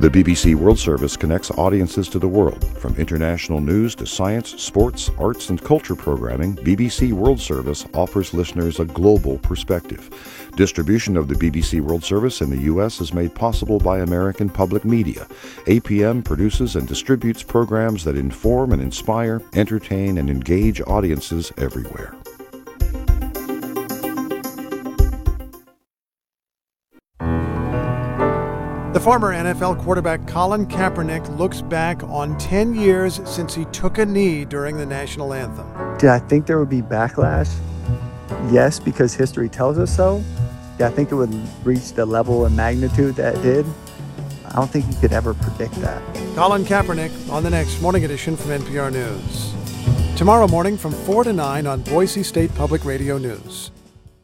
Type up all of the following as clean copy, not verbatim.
The BBC World Service connects audiences to the world. From international news to science, sports, arts, and culture programming, BBC World Service offers listeners a global perspective. Distribution of the BBC World Service in the U.S. is made possible by American Public Media. APM produces and distributes programs that inform and inspire, entertain, and engage audiences everywhere. The former NFL quarterback Colin Kaepernick looks back on 10 years since he took a knee during the national anthem. Did I think there would be backlash? Yes, because history tells us so. Did I think it would reach the level and magnitude that it did? I don't think you could ever predict that. Colin Kaepernick on the next Morning Edition from NPR News. Tomorrow morning from 4 to 9 on Boise State Public Radio News.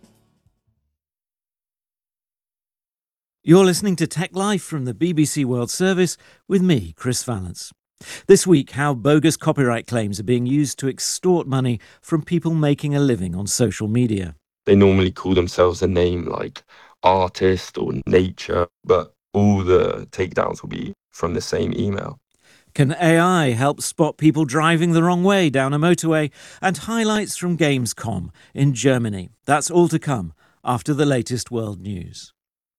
You're listening to Tech Life from the BBC World Service with me, Chris Vallance. This week, how bogus copyright claims are being used to extort money from people making a living on social media. They normally call themselves a name like Artist or Nature, but all the takedowns will be from the same email. Can AI help spot people driving the wrong way down a motorway? And highlights from Gamescom in Germany. That's all to come after the latest world news.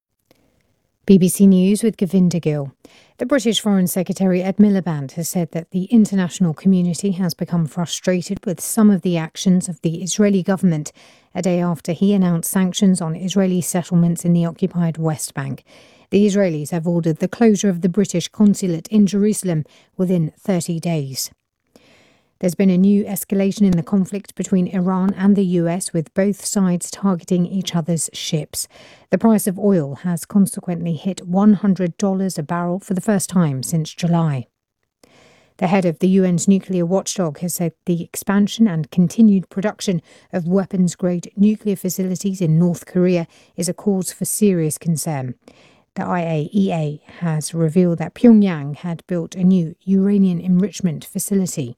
BBC News with Govinda Gill. The British Foreign Secretary Ed Miliband has said that the international community has become frustrated with some of the actions of the Israeli government a day after he announced sanctions on Israeli settlements in the occupied West Bank. The Israelis have ordered the closure of the British consulate in Jerusalem within 30 days. There's been a new escalation in the conflict between Iran and the US, with both sides targeting each other's ships. The price of oil has consequently hit $100 a barrel for the first time since July. The head of the UN's nuclear watchdog has said the expansion and continued production of weapons-grade nuclear facilities in North Korea is a cause for serious concern. The IAEA has revealed that Pyongyang had built a new uranium enrichment facility.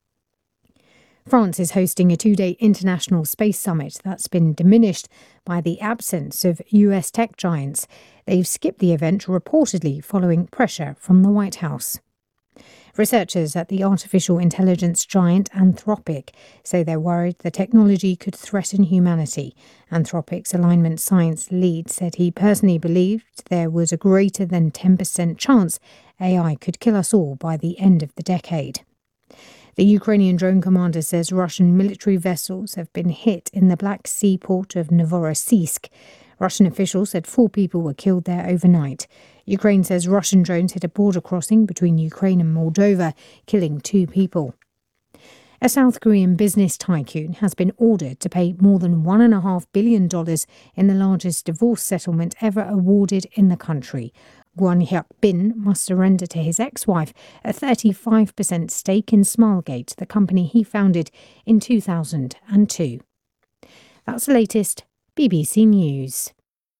France is hosting a two-day international space summit that's been diminished by the absence of US tech giants. They've skipped the event reportedly following pressure from the White House. Researchers at the artificial intelligence giant Anthropic say they're worried the technology could threaten humanity. Anthropic's alignment science lead said he personally believed there was a greater than 10% chance AI could kill us all by the end of the decade. The Ukrainian drone commander says Russian military vessels have been hit in the Black Sea port of Novorossiysk. Russian officials said 4 people were killed there overnight. Ukraine says Russian drones hit a border crossing between Ukraine and Moldova, killing 2 people. A South Korean business tycoon has been ordered to pay more than $1.5 billion in the largest divorce settlement ever awarded in the country. Kwon Hyuk-bin must surrender to his ex-wife a 35% stake in Smilegate, the company he founded in 2002. That's the latest BBC News.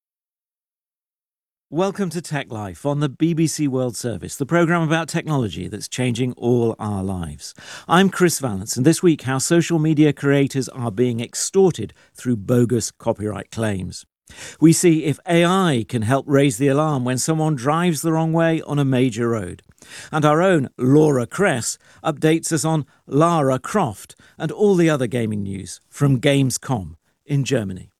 Welcome to Tech Life on the BBC World Service, the programme about technology that's changing all our lives. I'm Chris Vallance, and this week how social media creators are being extorted through bogus copyright claims. We see if AI can help raise the alarm when someone drives the wrong way on a major road. And our own Laura Kress updates us on Lara Croft and all the other gaming news from Gamescom in Germany.